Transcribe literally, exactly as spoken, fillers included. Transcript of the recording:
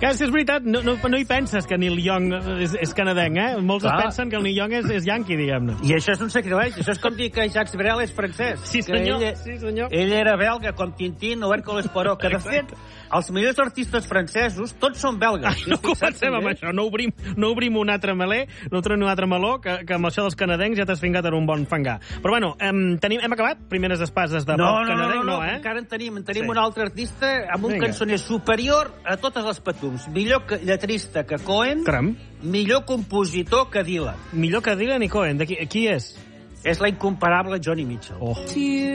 Que si és veritat, no, no, no hi penses que Neil Young és, és canadenc, eh? Molts es Clar. pensen que el Neil Young és, és yanqui, diguem-ne. I això és un sacrilegi. Això és com dir que Jacques Brel és francès. Sí, Que senyor. Ell, Sí, senyor. ell era belga, com Tintín o Hércules Poirot, que de fet, els millors artistes francesos tots són belgues. Ai, no comencem amb això, no obrim, no obrim un altre melé, no obrim un altre meló, que, que amb això dels canadencs ja t'has fingat en un bon fangar. Però bueno, hem, tenim, hem acabat? Primeres espases de No, pop no, no, canadenc? no, no, eh? encara en tenim. En tenim Sí. un altre artista amb un Vinga. cançoner superior a totes les patums. Millor que, lletrista que Cohen, Caram, millor compositor que Dylan. millor que Dylan i Cohen. De qui, qui és? És la incomparable Johnny Mitchell. Oh.